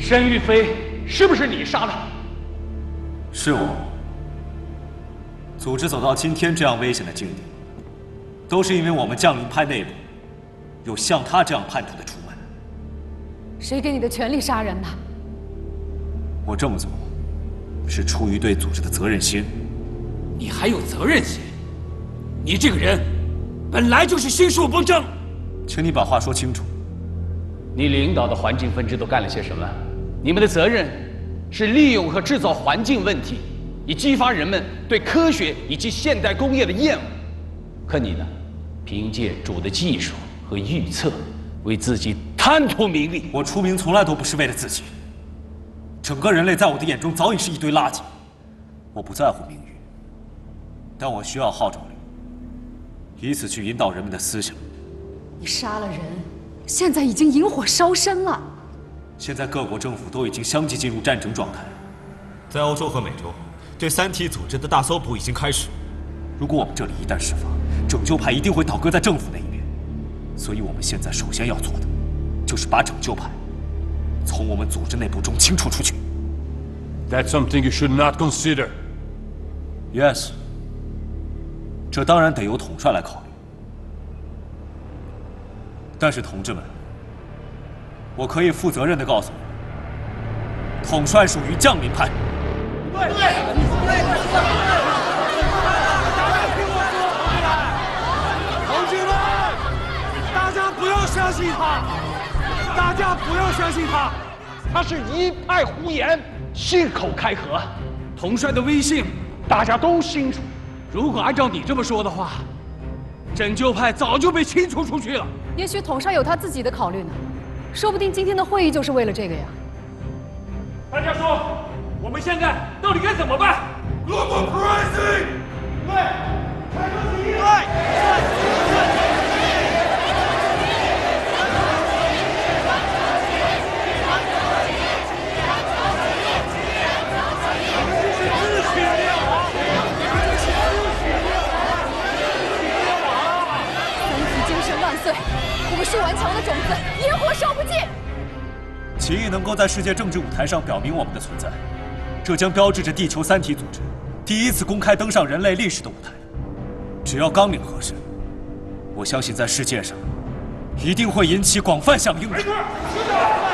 申玉飞是不是你杀的？ 是我。组织走到今天这样危险的境地，都是因为我们降临派内部有像他这样叛徒的出门。 谁给你的权利杀人的？ 我这么做，是出于对组织的责任心。 你还有责任心？你这个人，本来就是心术不正。 请你把话说清楚。 你领导的环境分支都干了些什么？你们的责任是利用和制造环境问题，以激发人们对科学以及现代工业的厌恶。可你呢，凭借主的技术和预测，为自己贪图名利。 我出名从来都不是为了自己。整个人类在我的眼中早已是一堆垃圾。我不在乎名誉，但我需要号召力，以此去引导人们的思想。 你杀了人，现在已经引火烧身了。 现在各国政府都已经相继进入战争状态， 在欧洲和美洲，对三体组织的大搜捕已经开始。 如果我们这里一旦释放，拯救派一定会倒戈在政府那一边。所以我们现在首先要做的，就是把拯救派从我们组织内部中清除出去。 That's something you should not consider. Yes. 这当然得由统帅来考虑。但是同志们，我可以负责任地告诉你，统帅属于将领派。 对。同志们，大家不要相信他，大家不要相信他， 他是一派胡言，信口开河。统帅的威信大家都清楚。如果按照你这么说的话，拯救派早就被清除出去了。 也许统帅有他自己的考虑呢，说不定今天的会议就是为了这个呀。 大家说，我们现在到底该怎么办 ？Global Pricing， 对，开创第一，对。 我们是顽强的种子，烟火烧不尽。 起义能够在世界政治舞台上表明我们的存在，这将标志着地球三体组织第一次公开登上人类历史的舞台。只要纲领合适，我相信在世界上一定会引起广泛响应的。